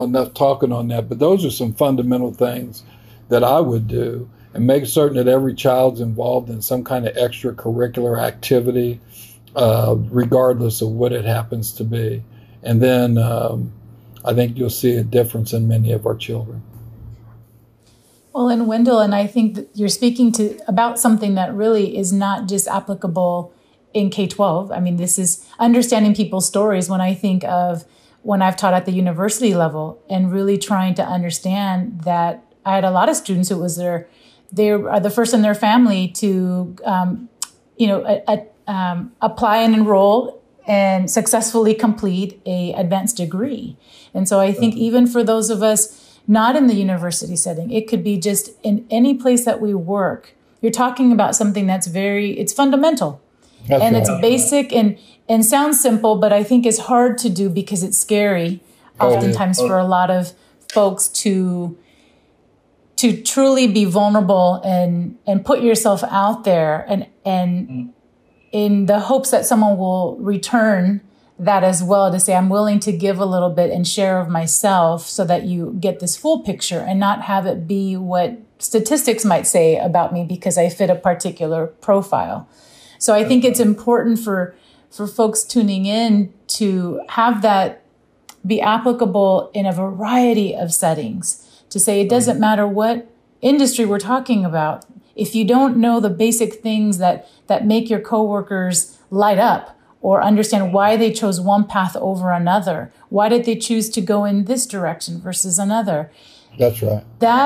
enough talking on that, but those are some fundamental things that I would do and make certain that every child's involved in some kind of extracurricular activity, regardless of what it happens to be. And then I think you'll see a difference in many of our children. Well, and Wendell, and I think that you're speaking to about something that really is not just applicable in K-12. I mean, this is understanding people's stories. When I think of when I've taught at the university level and really trying to understand that I had a lot of students who was they are the first in their family to, apply and enroll and successfully complete a advanced degree. And so I think even for those of us not in the university setting, it could be just in any place that we work. You're talking about something that's it's fundamental. That's and right. It's basic and sounds simple, but I think is hard to do because it's scary oftentimes for a lot of folks to truly be vulnerable and put yourself out there and in the hopes that someone will return that as well, to say, I'm willing to give a little bit and share of myself so that you get this full picture and not have it be what statistics might say about me because I fit a particular profile. So I think it's important for folks tuning in to have that be applicable in a variety of settings, to say it doesn't matter what industry we're talking about. If you don't know the basic things that make your coworkers light up or understand why they chose one path over another, why did they choose to go in this direction versus another? That's right.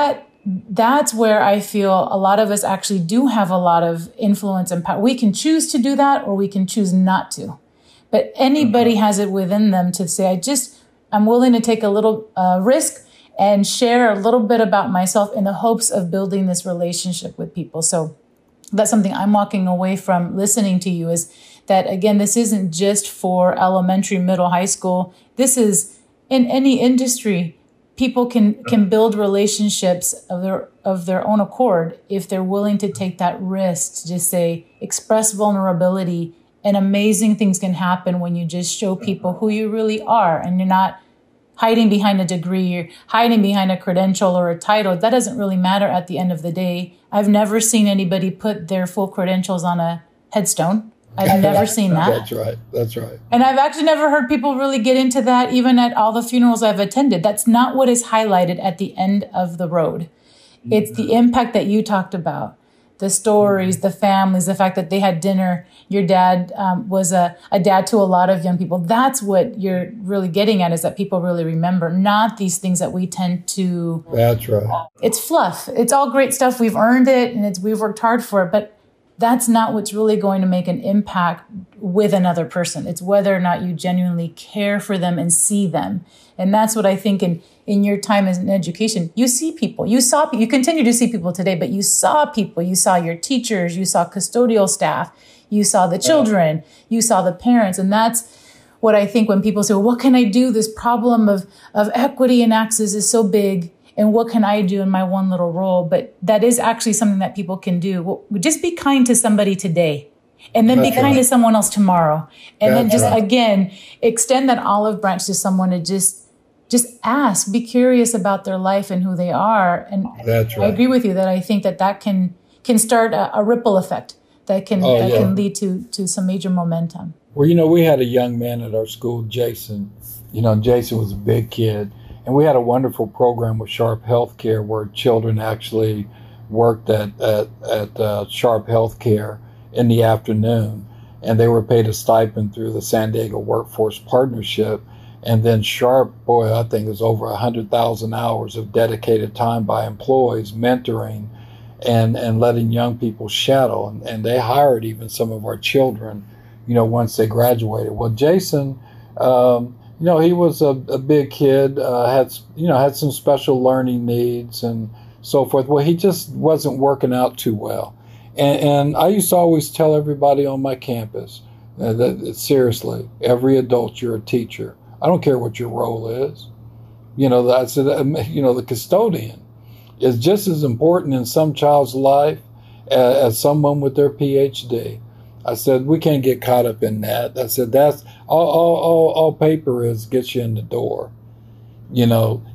That's where I feel a lot of us actually do have a lot of influence and power. We can choose to do that or we can choose not to. But anybody has it within them to say, I'm willing to take a little risk and share a little bit about myself in the hopes of building this relationship with people. So that's something I'm walking away from listening to you is that, again, this isn't just for elementary, middle, high school. This is in any industry. People can build relationships of their own accord if they're willing to take that risk to just say, express vulnerability, and amazing things can happen when you just show people who you really are and you're not hiding behind a degree, you're hiding behind a credential or a title. That doesn't really matter at the end of the day. I've never seen anybody put their full credentials on a headstone. I've never seen that. That's right. And I've actually never heard people really get into that, even at all the funerals I've attended. That's not what is highlighted at the end of the road. It's the impact that you talked about, the stories, the families, the fact that they had dinner. Your dad was a dad to a lot of young people. That's what you're really getting at, is that people really remember, not these things that we tend to. That's right. It's fluff. It's all great stuff. We've earned it and we've worked hard for it, but that's not what's really going to make an impact with another person. It's whether or not you genuinely care for them and see them. And that's what I think in your time as in education, you see people, you continue to see people today, but you saw people, you saw your teachers, you saw custodial staff, you saw the children, you saw the parents. And that's what I think when people say, well, what can I do? This problem of equity and access is so big. And what can I do in my one little role? But that is actually something that people can do. Well, just be kind to somebody today and then be kind to someone else tomorrow. And then just, again, extend that olive branch to someone to just ask, be curious about their life and who they are. And I agree with you that I think that can start a ripple effect that can lead to some major momentum. Well, we had a young man at our school, Jason. Jason was a big kid. And we had a wonderful program with Sharp Healthcare where children actually worked at Sharp Healthcare in the afternoon. And they were paid a stipend through the San Diego Workforce Partnership. And then Sharp, I think it was over 100,000 hours of dedicated time by employees mentoring and letting young people shadow. And they hired even some of our children, once they graduated. Well, Jason, he was a big kid, had some special learning needs and so forth. Well, he just wasn't working out too well. And I used to always tell everybody on my campus that seriously, every adult, you're a teacher. I don't care what your role is. I said, the custodian is just as important in some child's life as someone with their PhD. I said, we can't get caught up in that. I said, that's all paper gets you in the door. you know,